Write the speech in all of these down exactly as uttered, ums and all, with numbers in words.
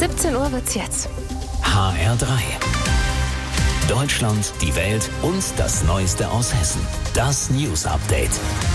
siebzehn Uhr wird's jetzt. H R drei. Deutschland, die Welt und das Neueste aus Hessen. Das News Update.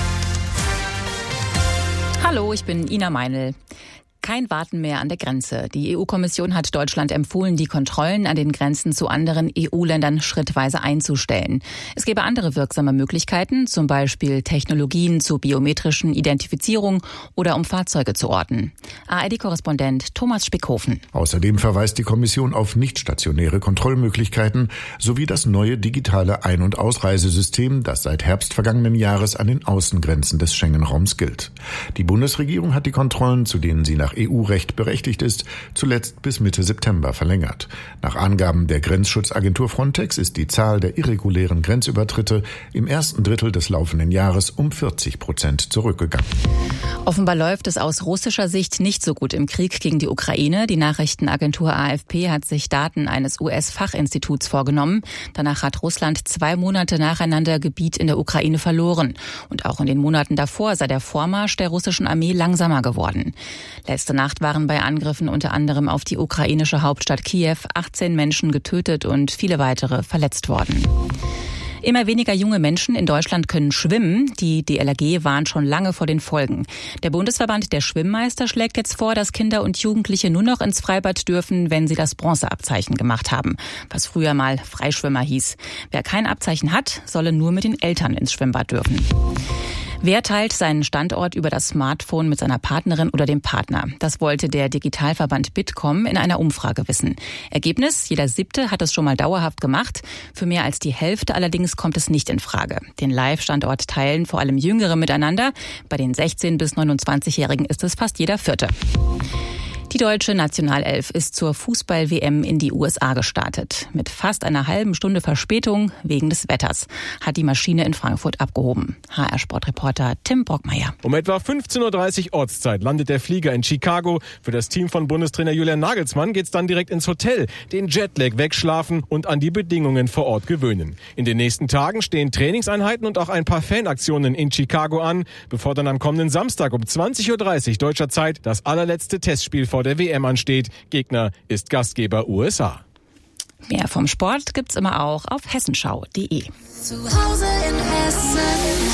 Hallo, ich bin Ina Meinl. Kein Warten mehr an der Grenze. Die E U-Kommission hat Deutschland empfohlen, die Kontrollen an den Grenzen zu anderen E U-Ländern schrittweise einzustellen. Es gäbe andere wirksame Möglichkeiten, zum Beispiel Technologien zur biometrischen Identifizierung oder um Fahrzeuge zu orten. A R D-Korrespondent Thomas Spickhofen. Außerdem verweist die Kommission auf nicht-stationäre Kontrollmöglichkeiten sowie das neue digitale Ein- und Ausreisesystem, das seit Herbst vergangenen Jahres an den Außengrenzen des Schengen-Raums gilt. Die Bundesregierung hat die Kontrollen, zu denen sie nach E U-Recht berechtigt ist, zuletzt bis Mitte September verlängert. Nach Angaben der Grenzschutzagentur Frontex ist die Zahl der irregulären Grenzübertritte im ersten Drittel des laufenden Jahres um vierzig Prozent zurückgegangen. Offenbar läuft es aus russischer Sicht nicht so gut im Krieg gegen die Ukraine. Die Nachrichtenagentur A F P hat sich Daten eines U S-Fachinstituts vorgenommen. Danach hat Russland zwei Monate nacheinander Gebiet in der Ukraine verloren. Und auch in den Monaten davor sei der Vormarsch der russischen Armee langsamer geworden. Letzte Nacht waren bei Angriffen unter anderem auf die ukrainische Hauptstadt Kiew achtzehn Menschen getötet und viele weitere verletzt worden. Immer weniger junge Menschen in Deutschland können schwimmen. Die D L R G warnt schon lange vor den Folgen. Der Bundesverband der Schwimmmeister schlägt jetzt vor, dass Kinder und Jugendliche nur noch ins Freibad dürfen, wenn sie das Bronzeabzeichen gemacht haben, was früher mal Freischwimmer hieß. Wer kein Abzeichen hat, solle nur mit den Eltern ins Schwimmbad dürfen. Wer teilt seinen Standort über das Smartphone mit seiner Partnerin oder dem Partner? Das wollte der Digitalverband Bitkom in einer Umfrage wissen. Ergebnis: Jeder Siebte hat es schon mal dauerhaft gemacht. Für mehr als die Hälfte allerdings kommt es nicht in Frage. Den Live-Standort teilen vor allem Jüngere miteinander. Bei den sechzehn- bis neunundzwanzigjährigen ist es fast jeder Vierte. Die deutsche Nationalelf ist zur Fußball-W M in die U S A gestartet. Mit fast einer halben Stunde Verspätung wegen des Wetters hat die Maschine in Frankfurt abgehoben. H R-Sportreporter Tim Brockmeier. Um etwa fünfzehn Uhr dreißig Ortszeit landet der Flieger in Chicago. Für das Team von Bundestrainer Julian Nagelsmann geht's dann direkt ins Hotel, den Jetlag wegschlafen und an die Bedingungen vor Ort gewöhnen. In den nächsten Tagen stehen Trainingseinheiten und auch ein paar Fanaktionen in Chicago an, bevor dann am kommenden Samstag um zwanzig Uhr dreißig deutscher Zeit das allerletzte Testspiel vor der W M ansteht. Gegner ist Gastgeber U S A. Mehr vom Sport gibt's immer auch auf hessenschau punkt de. Zu Hause in Hessen.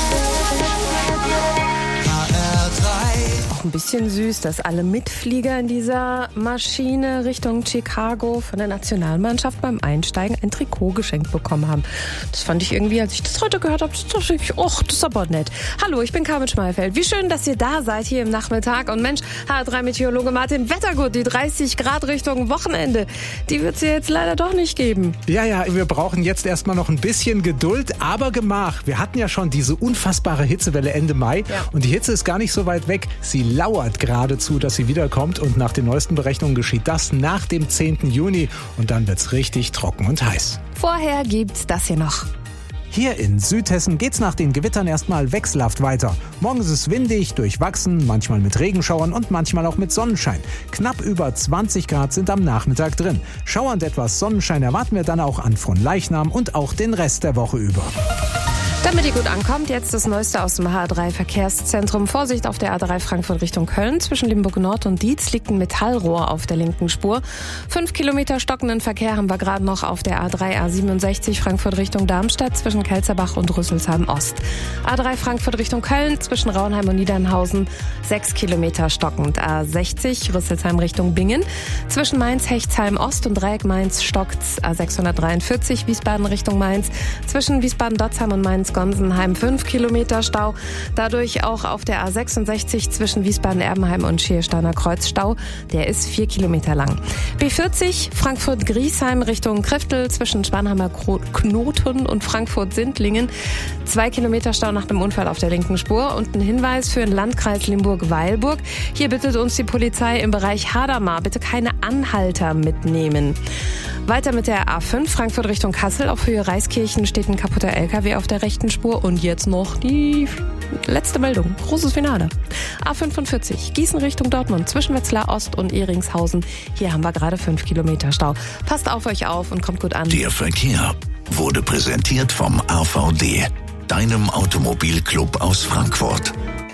Auch ein bisschen süß, dass alle Mitflieger in dieser Maschine Richtung Chicago von der Nationalmannschaft beim Einsteigen ein Trikot geschenkt bekommen haben. Das fand ich irgendwie, als ich das heute gehört habe, das dachte ich, ach, das ist aber nett. Hallo, ich bin Carmen Schmalfeld. Wie schön, dass ihr da seid hier im Nachmittag. Und Mensch, H R drei Meteorologe Martin Wettergut, die dreißig Grad Richtung Wochenende, die wird es ja jetzt leider doch nicht geben. Ja, ja, wir brauchen jetzt erstmal noch ein bisschen Geduld, aber Gemach. Wir hatten ja schon diese unfassbare Hitzewelle Ende Mai Ja. und die Hitze ist gar nicht so weit weg. Sie lauert geradezu, dass sie wiederkommt und nach den neuesten Berechnungen geschieht das nach dem zehnten Juni und dann wird's richtig trocken und heiß. Vorher gibt's das hier noch. Hier in Südhessen geht's nach den Gewittern erstmal wechselhaft weiter. Morgen ist es windig, durchwachsen, manchmal mit Regenschauern und manchmal auch mit Sonnenschein. Knapp über zwanzig Grad sind am Nachmittag drin. Schauernd etwas Sonnenschein erwarten wir dann auch an Fronleichnam und auch den Rest der Woche über. Damit ihr gut ankommt, jetzt das Neueste aus dem H R drei Verkehrszentrum. Vorsicht auf der A drei Frankfurt Richtung Köln. Zwischen Limburg Nord und Dietz liegt ein Metallrohr auf der linken Spur. Fünf Kilometer stockenden Verkehr haben wir gerade noch auf der A drei A siebenundsechzig Frankfurt Richtung Darmstadt zwischen Kelzerbach und Rüsselsheim Ost. A drei Frankfurt Richtung Köln zwischen Raunheim und Niedernhausen sechs Kilometer stockend. A sechzig Rüsselsheim Richtung Bingen zwischen Mainz Hechtsheim Ost und Dreieck Mainz stockt's. A sechshundertdreiundvierzig Wiesbaden Richtung Mainz zwischen Wiesbaden-Dotzheim und Mainz Gonsenheim fünf Kilometer Stau. Dadurch auch auf der A sechsundsechzig zwischen Wiesbaden-Erbenheim und Schiersteiner Kreuz Stau. Der ist vier Kilometer lang. B vierzig Frankfurt-Griesheim Richtung Kriftel zwischen Spanheimer Knoten und Frankfurt-Sindlingen. Zwei Kilometer Stau nach dem Unfall auf der linken Spur. Und ein Hinweis für den Landkreis Limburg-Weilburg. Hier bittet uns die Polizei im Bereich Hadamar, bitte keine Anhalter mitnehmen. Weiter mit der A fünf Frankfurt Richtung Kassel. Auf Höhe Reiskirchen steht ein kaputter L K W auf der rechten Spur. Und jetzt noch die letzte Meldung. Großes Finale. A fünfundvierzig Gießen Richtung Dortmund zwischen Wetzlar Ost und Ehringshausen. Hier haben wir gerade fünf Kilometer Stau. Passt auf euch auf und kommt gut an. Der Verkehr wurde präsentiert vom A V D, deinem Automobilclub aus Frankfurt.